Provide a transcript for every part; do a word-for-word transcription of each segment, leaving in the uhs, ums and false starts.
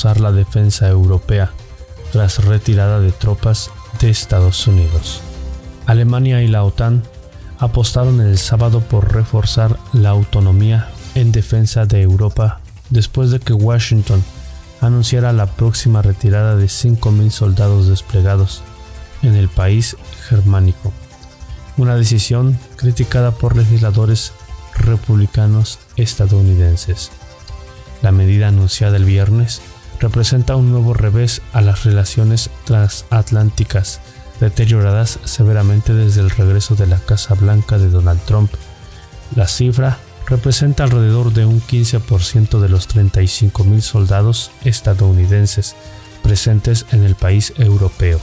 reforzar la defensa europea tras retirada de tropas de Estados Unidos. Alemania y la OTAN apostaron el sábado por reforzar la autonomía en defensa de Europa después de que Washington anunciara la próxima retirada de cinco mil soldados desplegados en el país germánico, una decisión criticada por legisladores republicanos estadounidenses. La medida anunciada el viernes representa un nuevo revés a las relaciones transatlánticas, deterioradas severamente desde el regreso de la Casa Blanca de Donald Trump. La cifra representa alrededor de un quince por ciento de los treinta y cinco mil soldados estadounidenses presentes en el país europeo.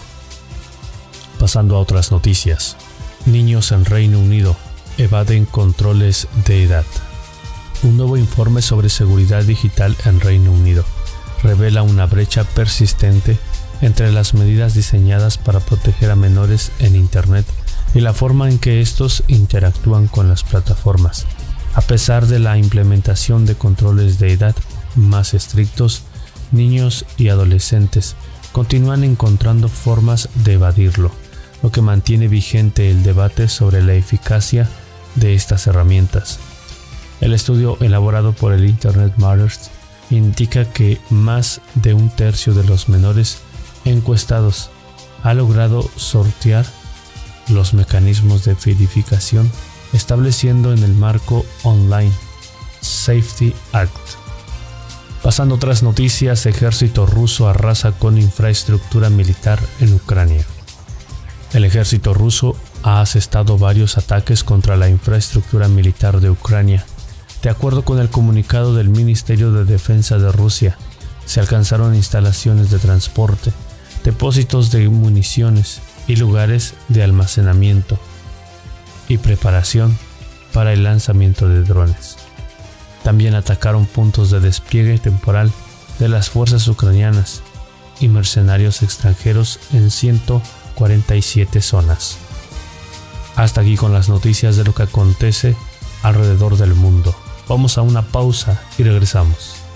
Pasando a otras noticias. Niños en Reino Unido evaden controles de edad. Un nuevo informe sobre seguridad digital en Reino Unido revela una brecha persistente entre las medidas diseñadas para proteger a menores en Internet y la forma en que estos interactúan con las plataformas. A pesar de la implementación de controles de edad más estrictos, niños y adolescentes continúan encontrando formas de evadirlo, lo que mantiene vigente el debate sobre la eficacia de estas herramientas. El estudio elaborado por el Internet Matters indica que más de un tercio de los menores encuestados ha logrado sortear los mecanismos de verificación estableciendo en el marco Online Safety Act. Pasando a otras noticias, ejército ruso arrasa con infraestructura militar en Ucrania. El ejército ruso ha asestado varios ataques contra la infraestructura militar de Ucrania. De acuerdo con el comunicado del Ministerio de Defensa de Rusia, se alcanzaron instalaciones de transporte, depósitos de municiones y lugares de almacenamiento y preparación para el lanzamiento de drones. También atacaron puntos de despliegue temporal de las fuerzas ucranianas y mercenarios extranjeros en ciento cuarenta y siete zonas. Hasta aquí con las noticias de lo que acontece alrededor del mundo. Vamos a una pausa y regresamos.